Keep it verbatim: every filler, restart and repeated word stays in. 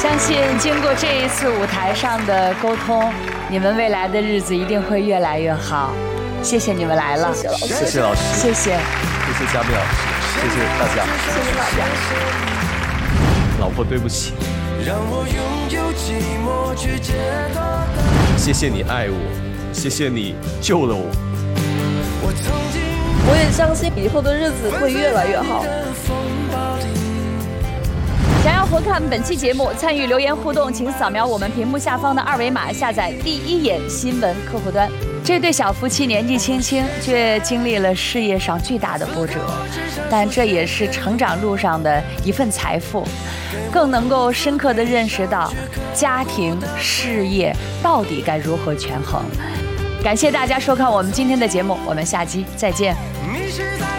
相信经过这一次舞台上的沟通，你们未来的日子一定会越来越好。谢谢你们来了， 谢谢老师， 谢谢老师， 谢谢， 谢谢嘉宾老师，谢谢大家， 谢谢大家。 老婆对不起， 让我拥有寂寞去解脱的。 谢谢你爱我，谢谢你救了我。 我曾经我也相信以后的日子会越来越好。 想要回看本期节目，参与留言互动，请扫描我们屏幕下方的二维码，下载第一眼新闻客户端。这对小夫妻年纪轻轻，却经历了事业上巨大的波折，但这也是成长路上的一份财富，更能够深刻地认识到家庭事业到底该如何权衡。感谢大家收看我们今天的节目，我们下期再见。 迷失在